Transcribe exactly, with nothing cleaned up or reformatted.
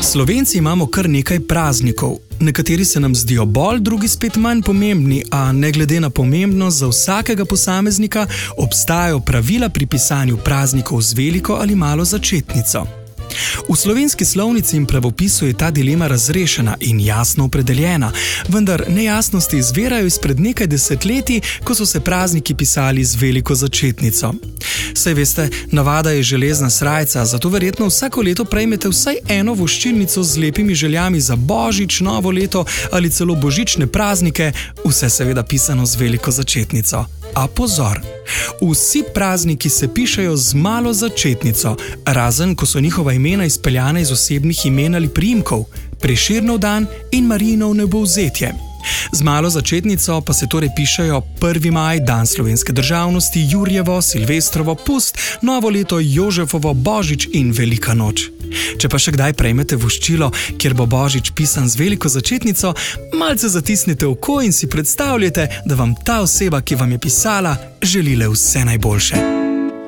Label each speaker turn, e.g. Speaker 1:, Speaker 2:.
Speaker 1: Slovenci imamo kar nekaj praznikov. Nekateri se nam zdijo bolj, drugi spet manj pomembni, a ne glede na pomembnost za vsakega posameznika, obstajajo pravila pri pisanju praznikov z veliko ali malo začetnico. V slovenski slovnici in pravopisu je ta dilema razrešena in jasno opredeljena, vendar nejasnosti izvirajo izpred nekaj desetletij, ko so se prazniki pisali z veliko začetnico. Saj veste, navada je železna srajca, zato verjetno vsako leto prejmete vsaj eno voščilnico z lepimi željami za božič, novo leto ali celo božične praznike, vse seveda pisano z veliko začetnico. A pozor! Vsi prazniki se pišejo z malo začetnico, razen ko so njihova imena izpeljana iz osebnih imen ali priimkov, Prešernov dan in Marijinov nebovzetje. Z malo začetnico pa se torej pišejo prvi maj, dan slovenske državnosti, Jurjevo, Silvestrovo, pust, novo leto, Jožefovo, božič in velika noč. Če pa še kdaj prejmete voščilo, kjer bo božič pisan z veliko začetnico, malce zatisnite oko in si predstavljate, da vam ta oseba, ki vam je pisala, želi le vse najboljše.